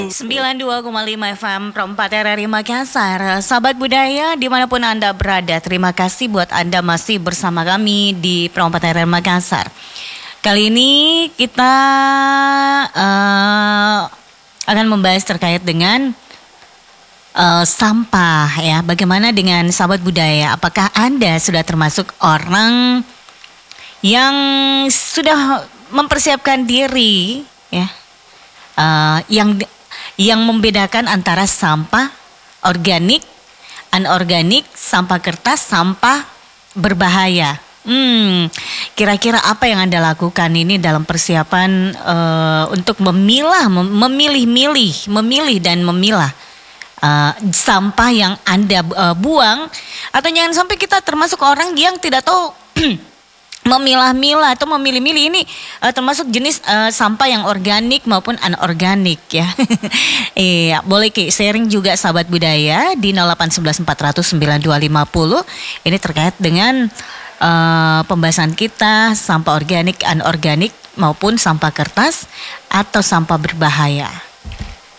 92,5 FM Perempat RRI Makassar. Sahabat budaya dimanapun Anda berada, terima kasih buat Anda masih bersama kami di Perempat RRI Makassar. Kali ini kita akan membahas terkait dengan sampah ya. Bagaimana dengan sahabat budaya? Apakah Anda sudah termasuk orang yang sudah mempersiapkan diri ya? Yang membedakan antara sampah organik, anorganik, sampah kertas, sampah berbahaya. Kira-kira apa yang Anda lakukan ini dalam persiapan untuk memilih dan memilah sampah yang Anda buang, atau jangan sampai kita termasuk orang yang tidak tahu memilah-milah atau memilih-milih ini termasuk jenis sampah yang organik maupun anorganik ya. Iya, boleh Ki sharing juga sahabat budaya di 0811 400 9250. Ini terkait dengan pembahasan kita sampah organik, anorganik maupun sampah kertas atau sampah berbahaya.